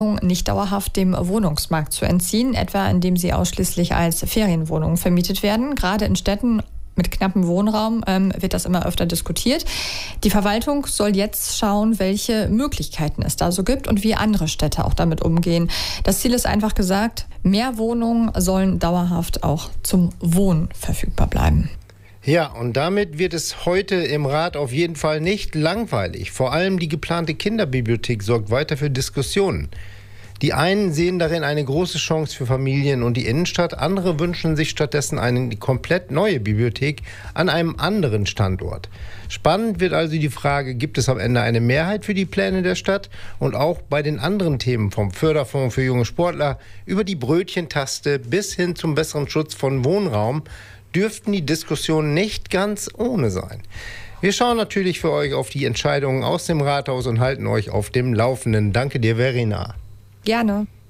nicht dauerhaft dem Wohnungsmarkt zu entziehen, etwa indem sie ausschließlich als Ferienwohnungen vermietet werden. Gerade in Städten mit knappem Wohnraum wird das immer öfter diskutiert. Die Verwaltung soll jetzt schauen, welche Möglichkeiten es da so gibt und wie andere Städte auch damit umgehen. Das Ziel ist einfach gesagt, mehr Wohnungen sollen dauerhaft auch zum Wohnen verfügbar bleiben. Ja, und damit wird es heute im Rat auf jeden Fall nicht langweilig. Vor allem die geplante Kinderbibliothek sorgt weiter für Diskussionen. Die einen sehen darin eine große Chance für Familien und die Innenstadt, andere wünschen sich stattdessen eine komplett neue Bibliothek an einem anderen Standort. Spannend wird also die Frage, gibt es am Ende eine Mehrheit für die Pläne der Stadt? Und auch bei den anderen Themen, vom Förderfonds für junge Sportler über die Brötchentaste bis hin zum besseren Schutz von Wohnraum, dürften die Diskussionen nicht ganz ohne sein. Wir schauen natürlich für euch auf die Entscheidungen aus dem Rathaus und halten euch auf dem Laufenden. Danke dir, Verena. Gerne.